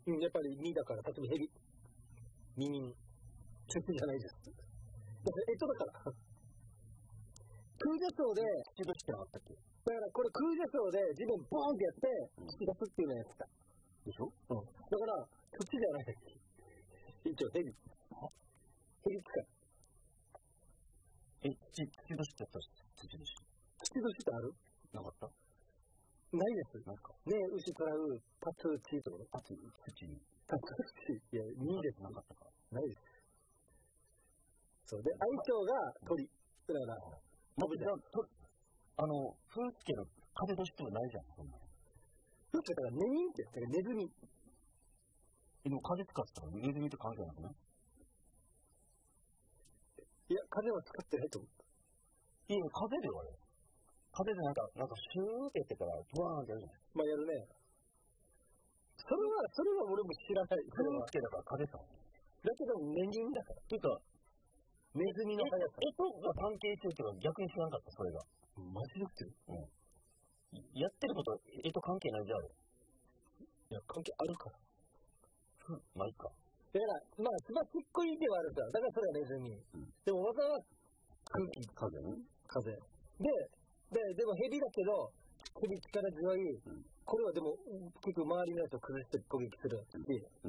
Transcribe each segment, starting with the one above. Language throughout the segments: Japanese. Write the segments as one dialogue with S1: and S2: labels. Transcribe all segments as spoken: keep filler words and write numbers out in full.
S1: うん、やっぱりミだから、例えばヘビ。ミミン。チュッじゃないです。えっとだから。空女層で、
S2: 土年ってなかったっけ？
S1: だからこれ空女層で地面ボーンってやって、土出すっていうのをやってた。
S2: でしょ？
S1: うん。だから、土じゃないだっけ？一応ヘビ。ヘビ使う。
S2: え、土、土年ってやったら土年。
S1: 土年ってある？
S2: なかった？
S1: ないです。
S2: なんか。
S1: ねえ、牛からう、パツチーとか。
S2: パツ、土に。
S1: パツチー。いや、にです。
S2: なかったか。
S1: ないです。そう。で、愛鳥が鳥。だから、
S2: まずじゃあ、と、あの、風助の風年ってはないじゃん、そんな。
S1: 風助だからネミンって、だからネズミ。
S2: でも風使ってたらネズミと関係なくない？
S1: いや、風は使ってないと思う。
S2: いや、風ではね。風でなんか、なんかシューってやってから、ドワーンってやるじゃん。
S1: まあやるね。それは、それは俺も知らない。
S2: 風助だから風さ。
S1: だけど、ネギンだから。
S2: ていうか、
S1: ネズミの速さ。
S2: えとが関係してるけど逆に知らなかった、それが。
S1: マジでってる？
S2: うん。やってること、えと関係ないじゃん。
S1: いや、関係あるから。
S2: うん、まあいいか。
S1: だから、まあ、つましっこいではあるから。だからそれはネズミ。うん、でも、技は空気。
S2: 風ね。
S1: 風。で、で、でもヘビだけど、首力強い、うん、これはでも結構周りのやつを崩して攻撃するし、うん、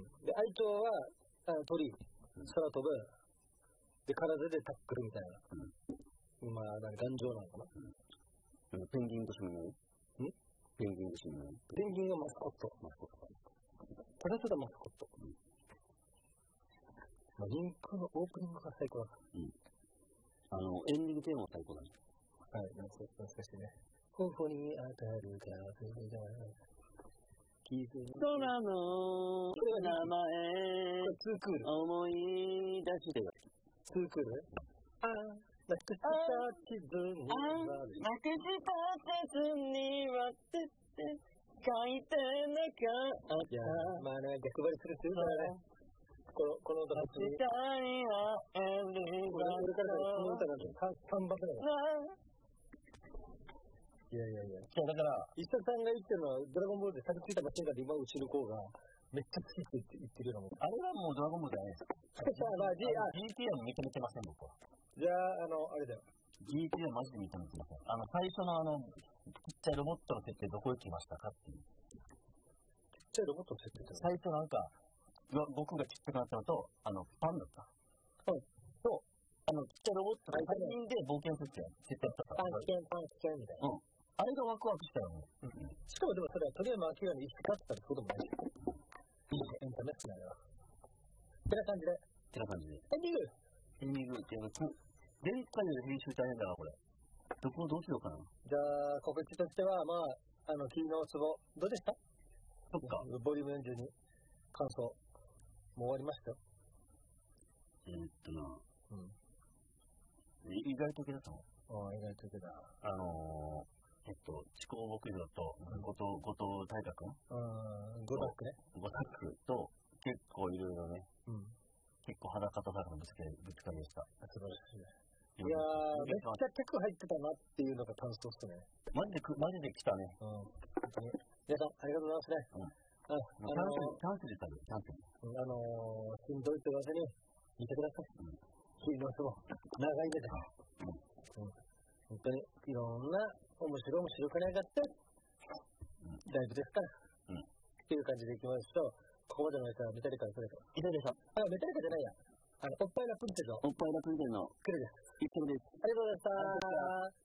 S1: で、愛鳥はあの鳥、空飛ぶ、で、体でタックルみたいな。うん、まあ、頑丈なのかな。
S2: うん、ペンギンとしてもない？ん？ペンギンとしてもない？
S1: ペンギンがマスコット。マスコット。これはただマスコット。うん、まあ、リンクのオープニングが最高だから。うん。
S2: あの、エンディングテーマも最高だね。
S1: はい、なんか懐かしいね。頬に当たる風が気づい
S2: 空の名前
S1: ツークール
S2: 思い出してよ。
S1: ツークールああ、なくした地図には
S2: なくした地図にはってって書いてなかった。
S1: いや、まあね、逆張りするって言うからね。この、この歌
S2: 発見。明日に会える
S1: 俺からこの歌なんて三番目だから。いやいやいや。
S2: そうだから、
S1: 石田さんが言ってるのは、ドラゴンボールで先ついたマシンガンで今うちの子が、めっちゃ好きって言ってるようなもん。
S2: あれはもうドラゴンボールじゃないですか。
S1: まあ、G、あ、
S2: ジーティー は認めてません、僕は。
S1: じゃあ、あの、あれだよ。
S2: ジーティー はマジで認めてません。あの、最初のあの、ちっちゃいロボットの設定どこ行きましたかっていう。
S1: ちっちゃいロボットの設定って
S2: 最初なんか、僕がちっちゃくなったのと、あの、パンだった。
S1: はい。
S2: と、あの、ちっちゃいロボットが最近で冒険設定、設定だったから。
S1: パンチキン、パンチキンみたいな。
S2: うん。あれがワクワクしたよね。
S1: うん。しかもでもそれは鳥山明に一緒だったらこともないし。いいね、エンタメ好きなのよ。ってな感じで。
S2: ってな感じで。
S1: エンディング
S2: エンディングっていうの、電気回で編集大変だな、これ。どこをどうしようかな。
S1: じゃあ、告知としては、まあ、あの、昨日ツボ、どうでした？
S2: そっか。
S1: ボリュームよんじゅうに、感想。もう終わりましたよ。
S2: えー、っとな、
S1: うん。
S2: 意外といけたの？
S1: ああ、意外といけた。
S2: あのー、えっと、地高牧場と、後藤、後藤大河君？
S1: うん、ゴタックね。
S2: ゴタックと、結構いろいろね、うん。結構裸と裸のぶつけ、ぶつかりでした。
S1: 素晴らしい。いやー、めっちゃ客入ってたなっていうのが感想っすね。
S2: マジで、マジで来たね。
S1: うん。本当に。皆さん、ありがとうございますね。うん。あ、
S2: あのー、キャンセルしたよ、キャンセル。
S1: あのー、しんどいと言わずに、見てください。うん。日々の相撲、長い目で。うん。うん。本当に、いろんな、面白い面白くなかった、うん、ライブですから。うん。っていう感じでいきますと、ここまでのやつはメタリカのクレです。
S2: メタリカ。
S1: あ、メタリカじゃないや。あの、おっぱいラプンテルの。
S2: おっぱいラプンテルの。
S1: クレです。
S2: いつもです。
S1: ありがとうございました。